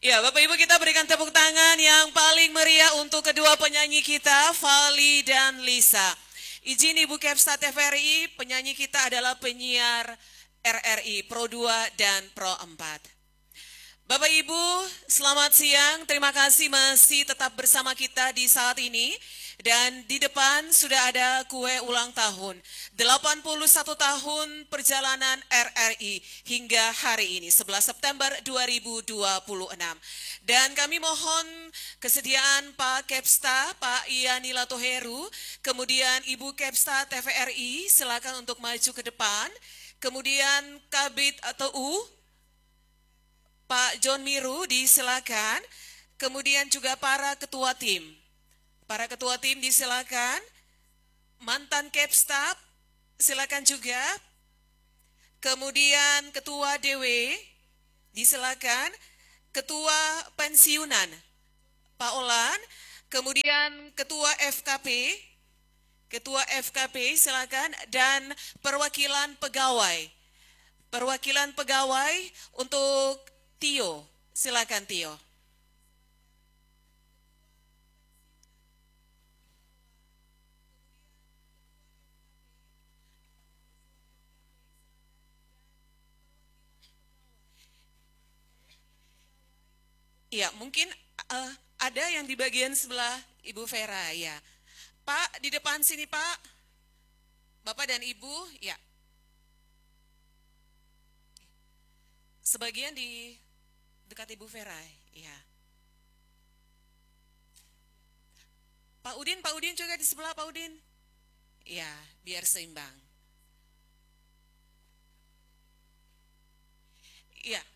Ya, Bapak Ibu, kita berikan tepuk tangan yang paling meriah untuk kedua penyanyi kita, Vali dan Lisa. Izin Ibu Kepsta TVRI, penyanyi kita adalah penyiar RRI Pro 2 dan Pro 4. Bapak Ibu, selamat siang. Terima kasih masih tetap bersama kita di saat ini. Dan di depan sudah ada kue ulang tahun. 81 tahun perjalanan RRI hingga hari ini, 11 September 2026. Dan kami mohon kesediaan Pak Kepsta, Pak Yani Latoheru, kemudian Ibu Kepsta TVRI, silakan untuk maju ke depan. Kemudian Kabid atau Pak John Miru disilakan, kemudian juga para ketua tim. Para ketua tim disilakan, mantan Kepsta silakan juga, kemudian ketua DW disilakan, ketua pensiunan Pak Olan, kemudian ketua FKP silakan, dan perwakilan pegawai. Perwakilan pegawai untuk Tio, silakan Tio. Ya, mungkin ada yang di bagian sebelah Ibu Vera, ya. Pak, di depan sini Pak. Bapak dan Ibu, ya. Sebagian di dekat Ibu Vera, ya. Pak Udin juga di sebelah Pak Udin. Ya, biar seimbang. Ya,